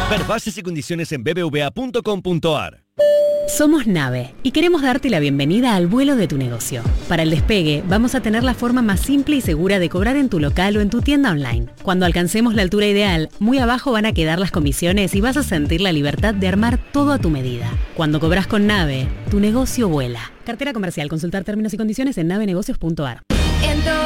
Ver bases y condiciones en bbva.com.ar. Somos Nave y queremos darte la bienvenida al vuelo de tu negocio. Para el despegue, vamos a tener la forma más simple y segura de cobrar en tu local o en tu tienda online. Cuando alcancemos la altura ideal, muy abajo van a quedar las comisiones y vas a sentir la libertad de armar todo a tu medida. Cuando cobras con Nave, tu negocio vuela. Cartera comercial. Consultar términos y condiciones en navenegocios.ar.